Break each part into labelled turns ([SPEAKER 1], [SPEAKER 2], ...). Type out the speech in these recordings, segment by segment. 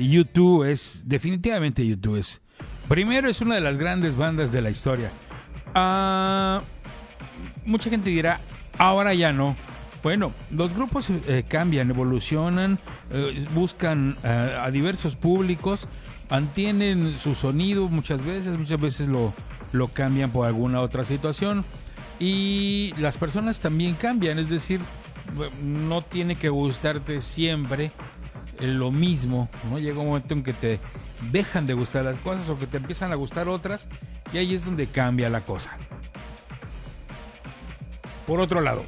[SPEAKER 1] U2 es, definitivamente U2 es, primero es una de las grandes bandas de la historia. Mucha gente dirá, ahora ya no. Bueno, los grupos cambian, evolucionan, buscan a diversos públicos, mantienen su sonido muchas veces lo cambian por alguna otra situación y las personas también cambian, es decir, no tiene que gustarte siempre lo mismo, ¿no? Llega un momento en que te dejan de gustar las cosas o que te empiezan a gustar otras y ahí es donde cambia la cosa. Por otro lado,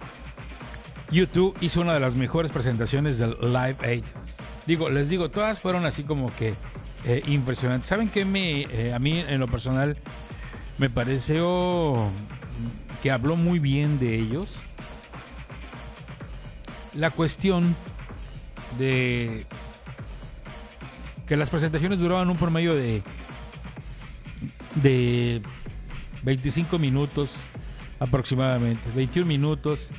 [SPEAKER 1] U2 hizo una de las mejores presentaciones del Live Aid. Les digo, todas fueron así como que impresionantes. ¿Saben qué a mí en lo personal me pareció que habló muy bien de ellos? La cuestión de que las presentaciones duraban un promedio de 25 minutos aproximadamente, 21 minutos.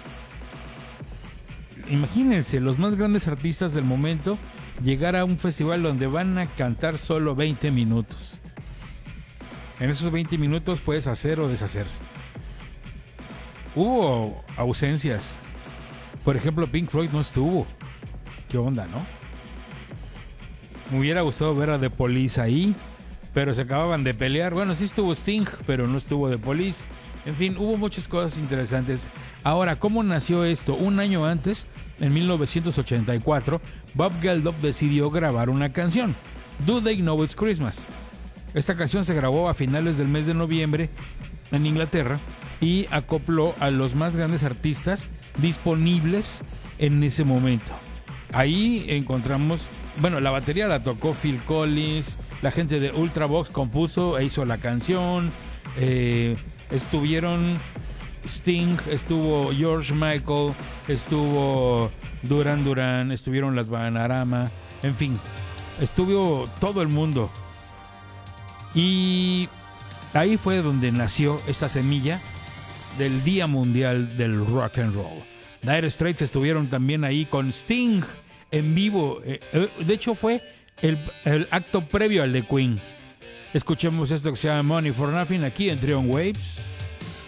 [SPEAKER 1] Imagínense, los más grandes artistas del momento llegar a un festival donde van a cantar solo 20 minutos. En esos 20 minutos puedes hacer o deshacer. Hubo ausencias. Por ejemplo, Pink Floyd no estuvo. ¿Qué onda, no? Me hubiera gustado ver a The Police ahí, pero se acababan de pelear. Bueno, sí estuvo Sting, pero no estuvo The Police. En fin, hubo muchas cosas interesantes. Ahora, ¿cómo nació esto? Un año antes, en 1984, Bob Geldof decidió grabar una canción, Do They Know It's Christmas. Esta canción se grabó a finales del mes de noviembre en Inglaterra y acopló a los más grandes artistas disponibles en ese momento. Ahí encontramos, bueno, la batería la tocó Phil Collins, la gente de Ultravox compuso e hizo la canción, estuvieron Sting, estuvo George Michael, estuvo Duran Duran, estuvieron las Bananarama, en fin, estuvo todo el mundo. Y ahí fue donde nació esta semilla del Día Mundial del Rock and Roll. Dire Straits estuvieron también ahí con Sting en vivo. De hecho fue el acto previo al de Queen. Escuchemos esto que se llama Money for Nothing aquí en Trion Waves.